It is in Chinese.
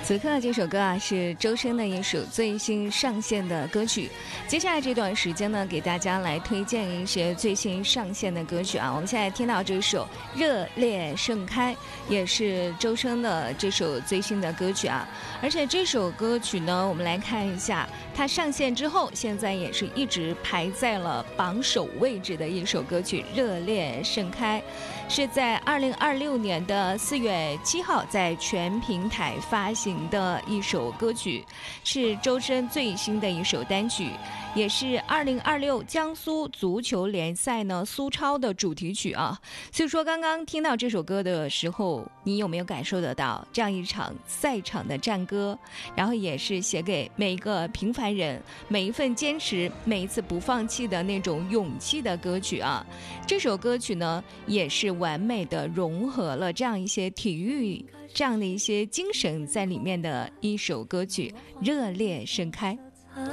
此刻这首歌啊是周深的一首最新上线的歌曲。接下来这段时间呢，给大家来推荐一些最新上线的歌曲啊。我们现在听到这首《热烈盛开》，也是周深的这首最新的歌曲啊。而且这首歌曲呢，我们来看一下，它上线之后，现在也是一直排在了榜首位置的一首歌曲《热烈盛开》，是在2026年的4月7号在全平台发行的一首歌曲，是周深最新的一首单曲，也是2026江苏足球联赛呢苏超的主题曲啊。所以说刚刚听到这首歌的时候，你有没有感受得到这样一场赛场的战歌，然后也是写给每一个平凡人每一份坚持每一次不放弃的那种勇气的歌曲啊。这首歌曲呢也是完美的融合了这样一些体育这样的一些精神在里面的一首歌曲《热烈盛开》。